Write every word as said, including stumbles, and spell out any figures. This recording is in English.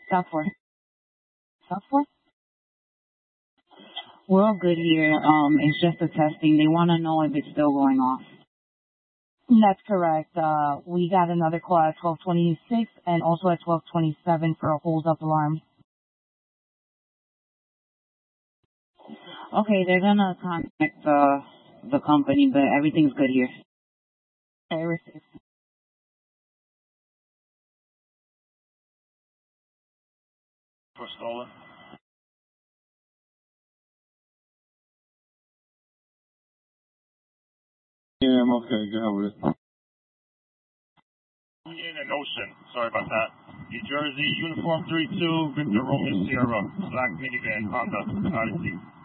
South Fourth. South Fourth? We're all good here. Um, it's just the testing. They want to know if it's still going off. That's correct. Uh, we got another call at twelve twenty-six and also at twelve twenty-seven for a hold-up alarm. Okay, they're gonna contact uh, the company, but everything's good here. Okay, received. For stolen. Yeah, I'm okay. Go ahead with it. In an ocean. Sorry about that. New Jersey, Uniform three two, Victor Roman Sierra, black minivan, Honda, Odyssey.